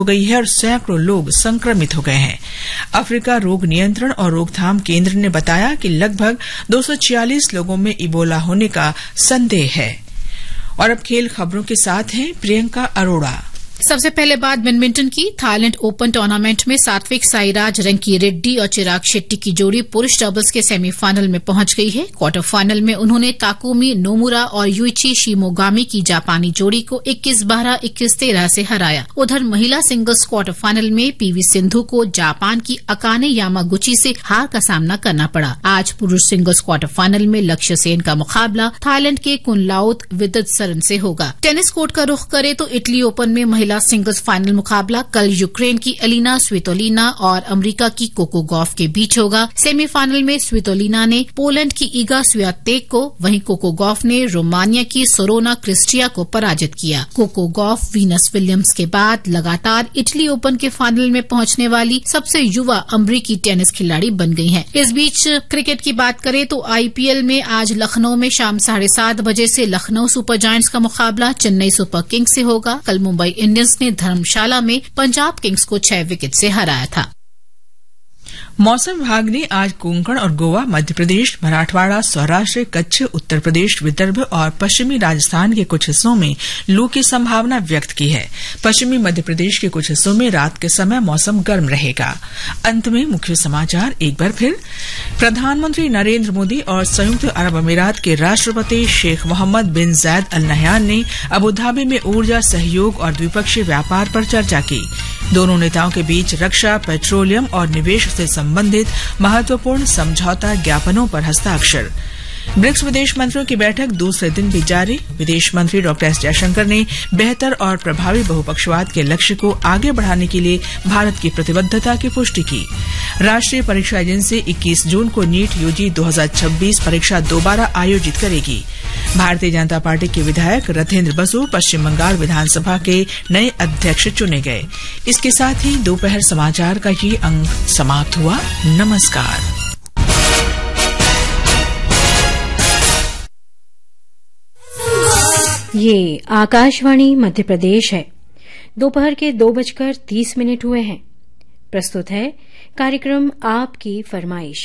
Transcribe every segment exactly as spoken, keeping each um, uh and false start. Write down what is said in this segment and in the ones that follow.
हो गई है और सैकड़ों लोग संक्रमित हो गए हैं। अफ्रीका रोग नियंत्रण और रोकथाम केंद्र ने बताया कि लगभग दो सौ छियालीस लोगों में इबोला होने का संदेह है। और अब खेल खबरों के साथ हैं प्रियंका अरोड़ा। सबसे पहले बात बैडमिंटन की। थाईलैंड ओपन टूर्नामेंट में सात्विक साईराज रंकी रेड्डी और चिराग शेट्टी की जोड़ी पुरुष डबल्स के सेमीफाइनल में पहुंच गई है। क्वार्टर फाइनल में उन्होंने ताकुमी नोमुरा और यूइची शिमोगामी की जापानी जोड़ी को इक्कीस बारह इक्कीस तेरह से हराया। उधर महिला सिंगल्स क्वार्टर फाइनल में पीवी सिंधु को जापान की अकाने यामागुची से हार का सामना करना पड़ा। आज पुरुष सिंगल्स क्वार्टर फाइनल में लक्ष्य सेन का मुकाबला थाईलैंड के कुनलाउत विदितसरन से होगा। टेनिस कोर्ट का रुख करे तो इटली ओपन में महिला सिंगल्स फाइनल मुकाबला कल यूक्रेन की एलिना स्वितोलिना और अमेरिका की कोको गॉफ के बीच होगा। सेमीफाइनल में स्वितोलिना ने पोलैंड की ईगा स्वियातेक को, वहीं कोको गॉफ ने रोमानिया की सोरोना क्रिस्टिया को पराजित किया। कोको गॉफ वीनस विलियम्स के बाद लगातार इटली ओपन के फाइनल में पहुंचने वाली सबसे युवा अमरीकी टेनिस खिलाड़ी बन गई हैं। इस बीच क्रिकेट की बात करें तो आईपीएल में आज लखनऊ में शाम साढ़े सात बजे से लखनऊ सुपर जायंट्स का मुकाबला चेन्नई सुपर किंग्स से होगा। कल मुंबई इंडियंस ने धर्मशाला में पंजाब किंग्स को छह विकेट से हराया था। मौसम विभाग ने आज कोंकण और गोवा, मध्य प्रदेश, मराठवाड़ा, सौराष्ट्र, कच्छ, उत्तर प्रदेश, विदर्भ और पश्चिमी राजस्थान के कुछ हिस्सों में लू की संभावना व्यक्त की है। पश्चिमी मध्य प्रदेश के कुछ हिस्सों में रात के समय मौसम गर्म रहेगा। अंत में मुख्य समाचार एक बार फिर। प्रधानमंत्री नरेंद्र मोदी और संयुक्त अरब अमीरात के राष्ट्रपति शेख मोहम्मद बिन जायद अल नहयान ने अबुधाबी में ऊर्जा सहयोग और द्विपक्षीय व्यापार पर चर्चा की। दोनों नेताओं के बीच रक्षा, पेट्रोलियम और निवेश से संबंधित महत्वपूर्ण समझौता ज्ञापनों पर हस्ताक्षर। ब्रिक्स विदेश मंत्रियों की बैठक दूसरे दिन भी जारी। विदेश मंत्री डॉ एस जयशंकर ने बेहतर और प्रभावी बहुपक्षवाद के लक्ष्य को आगे बढ़ाने के लिए भारत की प्रतिबद्धता की पुष्टि की। राष्ट्रीय परीक्षा एजेंसी इक्कीस जून को नीट यूजी दो हज़ार छब्बीस परीक्षा दोबारा आयोजित करेगी। भारतीय जनता पार्टी के विधायक रथेंद्र बसु पश्चिम बंगाल विधानसभा के नए अध्यक्ष चुने गए। इसके साथ ही दोपहर समाचार का ये अंक समाप्त हुआ। नमस्कार। ये आकाशवाणी मध्य प्रदेश है। दोपहर के दो बजकर तीस मिनट हुए हैं। प्रस्तुत है कार्यक्रम आपकी फरमाइश।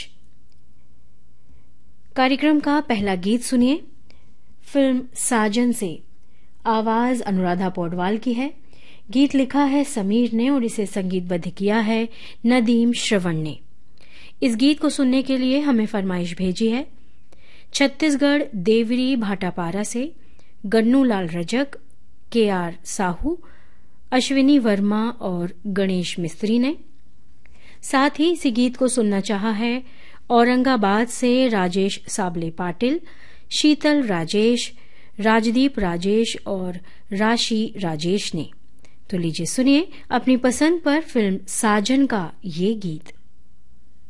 कार्यक्रम का पहला गीत सुनिए। फिल्म साजन से आवाज अनुराधा पौडवाल की है। गीत लिखा है समीर ने और इसे संगीतबद्ध किया है नदीम श्रवण ने। इस गीत को सुनने के लिए हमें फरमाइश भेजी है छत्तीसगढ़ देवरी भाटापारा से गन्नू लाल रजक, के आर साहू, अश्विनी वर्मा और गणेश मिस्त्री ने। साथ ही इसी गीत को सुनना चाहा है औरंगाबाद से राजेश साबले पाटिल, शीतल राजेश, राजदीप राजेश और राशि राजेश ने। तो लीजिए सुनिए अपनी पसंद पर फिल्म साजन का ये गीत।